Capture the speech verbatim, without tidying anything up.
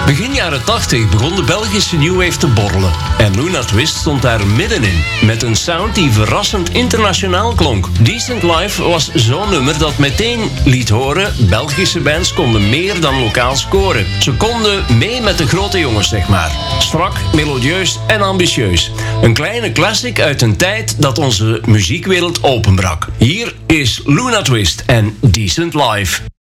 Begin jaren tachtig begon de Belgische New Wave te borrelen. En Luna Twist stond daar middenin. Met een sound die verrassend internationaal klonk. Decent Life was zo'n nummer dat meteen liet horen... Belgische bands konden meer dan lokaal scoren. Ze konden mee met de grote jongens, zeg maar. Strak, melodieus en ambitieus. Een kleine classic uit een tijd dat onze muziekwereld openbrak. Hier is Luna Twist en Decent Life.